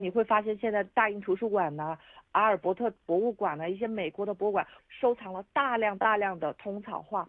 你会发现现在大英图书馆呐、阿尔伯特博物馆呐、一些美国的博物馆收藏了大量的通草画。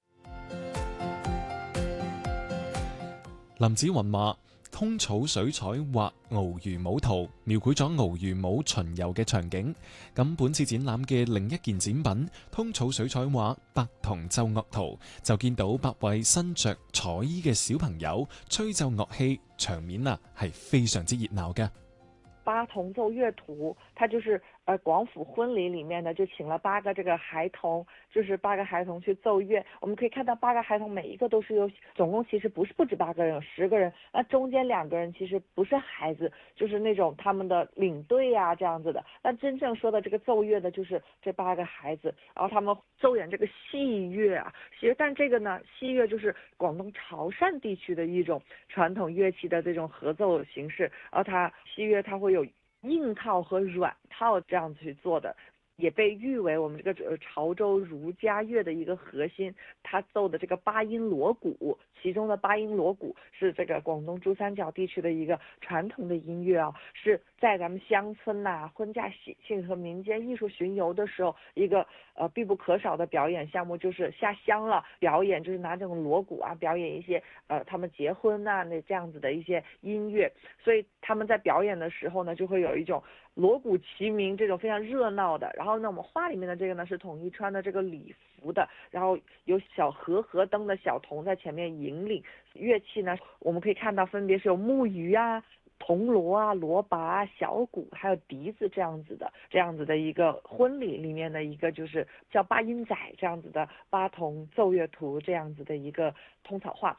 林子雲話：通草水彩畫鰲魚舞圖，描繪咗鰲魚舞巡遊嘅場景。咁本次展覽嘅另一件展品通草水彩畫白銅奏樂圖，就見到8位身着彩衣嘅小朋友吹奏樂器，場面係非常之熱鬧嘅。 八童奏乐图，它就是广府婚礼里面呢，就请了8个这个孩童，就是8个孩童去奏乐。我们可以看到8个孩童每一个都是总共其实不止8个人，有10个人。那中间2个人其实不是孩子，就是那种他们的领队啊这样子的。那真正说的这个奏乐的，就是这8个孩子，然后他们奏演这个戏乐啊，但这个呢，戏乐就是广东潮汕地区的一种传统乐器的这种合奏形式，然后戏乐它会有硬套和软套这样子去做的，也被誉为我们这个潮州儒家乐的一个核心。他奏的这个8音锣鼓，其中的8音锣鼓是这个广东珠三角地区的一个传统的音乐啊，是在咱们乡村婚嫁喜庆和民间艺术巡游的时候一个必不可少的表演项目，就是下乡了表演，就是拿这种锣鼓啊表演一些他们结婚那这样子的一些音乐。所以他们在表演的时候呢，就会有一种锣鼓齐鸣这种非常热闹的。然后呢，我们画里面的这个呢是统一穿的这个礼服的，然后有小河灯的小童在前面引领。乐器呢，我们可以看到分别是有木鱼啊、铜锣啊、锣拔啊、小鼓，还有笛子这样子的一个婚礼里面的一个就是叫8音仔这样子的8童奏乐图这样子的一个通草画。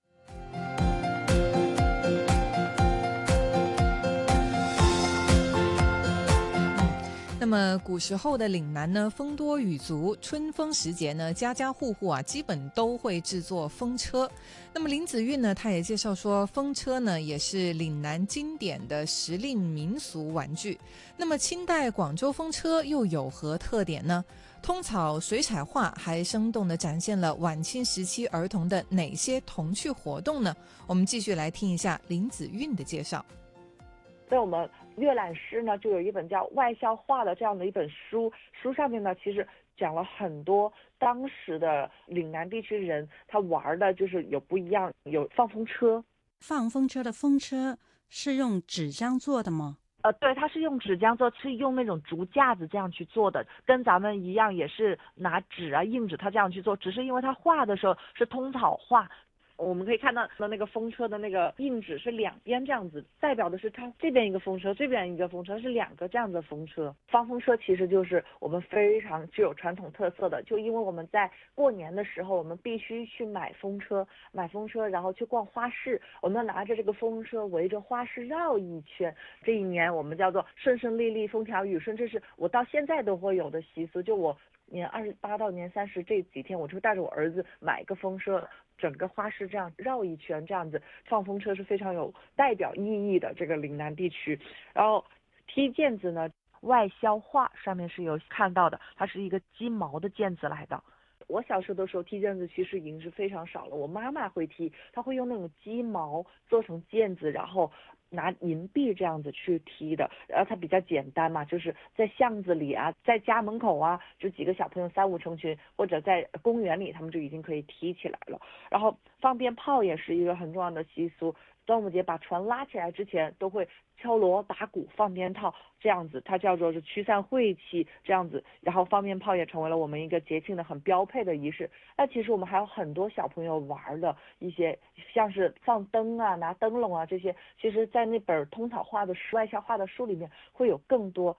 那么古时候的岭南呢，风多雨足，春风时节呢，家家户户基本都会制作风车。那么林子韵呢，他也介绍说，风车呢也是岭南经典的时令民俗玩具。那么清代广州风车又有何特点呢？通草水彩画还生动地展现了晚清时期儿童的哪些童趣活动呢？我们继续来听一下林子韵的介绍。 在我们阅览室呢，就有一本叫《外校话》的这样的一本书，书上面呢其实讲了很多当时的岭南地区人他玩的就是有不一样，有放风车。 放风车的风车是用纸浆做的吗？ 对，它是用纸浆做，是用那种竹架子这样去做的，跟咱们一样，也是拿纸啊、硬纸，它这样去做，只是因为它画的时候是通草画。我们可以看到的那个风车的那个硬纸是2边这样子，代表的是它这边一个风车，这边一个风车，是2个这样子的风车。放风车其实就是我们非常具有传统特色的，就因为我们在过年的时候，我们必须去买风车，然后去逛花市，我们拿着这个风车围着花市绕一圈。这一年我们叫做顺顺利利、风调雨顺，这是我到现在都会有的习俗。就我年28到年30这几天，我就带着我儿子买一个风车，整个花市这样绕一圈，这样子放风车是非常有代表意义的。这个岭南地区，然后踢毽子呢，外销画上面是有看到的，它是一个鸡毛的毽子来的。我小时候的时候踢毽子其实已经是非常少了，我妈妈会踢，她会用那种鸡毛做成毽子，然后拿银币这样子去踢的。然后它比较简单嘛，就是在巷子里啊，在家门口啊，就几个小朋友3、5成群，或者在公园里，他们就已经可以踢起来了。然后放鞭炮也是一个很重要的习俗，端午节把船拉起来之前都会敲锣打鼓放鞭炮，这样子它叫做是驱散晦气这样子。然后放鞭炮也成为了我们一个节庆的很标配的仪式。那其实我们还有很多小朋友玩的一些，像是放灯啊、拿灯笼啊这些，其实在那本通草画的书、外校画的书里面会有更多。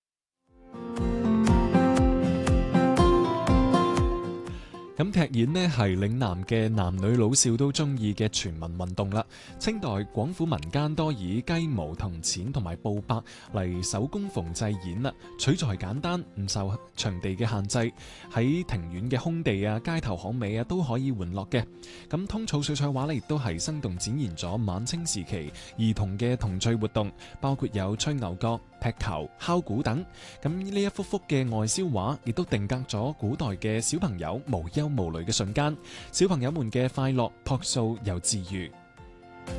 咁踢毽呢係嶺南嘅男女老少都中意嘅全民運動啦。清代廣府民間多以雞毛、銅錢同埋布帛嚟手工縫製毽啦，取材簡單，唔受場地嘅限制，喺庭院嘅空地啊、街頭巷尾啊都可以玩樂嘅。咁通草水彩畫呢亦都係生動展現咗晚清時期兒童嘅童趣活動，包括有吹牛角、劈球、敲鼓等。咁呢一幅幅嘅外銷畫亦都定格咗古代嘅小朋友無憂無慮嘅瞬間，小朋友們嘅快樂、樸素又治愈。